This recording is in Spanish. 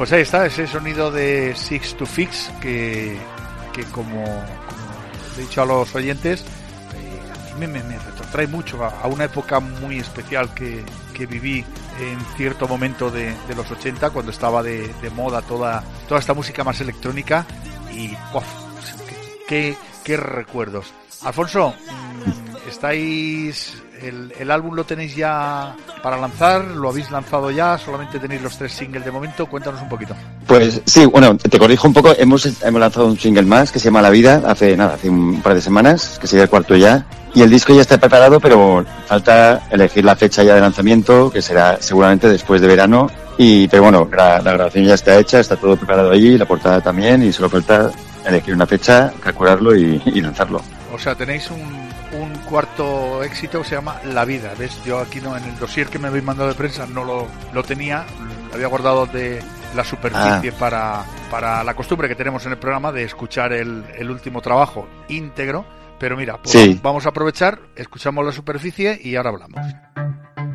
Pues ahí está, ese sonido de Six to Fix que como he dicho a los oyentes, a mí me retrotrae mucho a una época muy especial que viví en cierto momento de los 80, cuando estaba de moda toda esta música más electrónica y ¡uf! Qué recuerdos. Alfonso, ¿estáis el álbum lo tenéis ya para lanzar? ¿Lo habéis lanzado ya? ¿Solamente tenéis los 3 singles de momento? Cuéntanos un poquito. Pues sí, bueno, te corrijo un poco. Hemos lanzado un single más que se llama La Vida hace un par de semanas, que sería el cuarto ya. Y el disco ya está preparado, pero falta elegir la fecha ya de lanzamiento, que será seguramente después de verano. Pero bueno, la grabación ya está hecha, está todo preparado allí, la portada también, y solo falta elegir una fecha, calcularlo y lanzarlo. O sea, tenéis un cuarto éxito que se llama La Vida. ¿Ves? Yo aquí no, en el dossier que me habéis mandado de prensa no lo tenía, lo había guardado de la superficie para la costumbre que tenemos en el programa de escuchar el último trabajo íntegro. Pero mira, pues sí, vamos a aprovechar, escuchamos la superficie y ahora hablamos.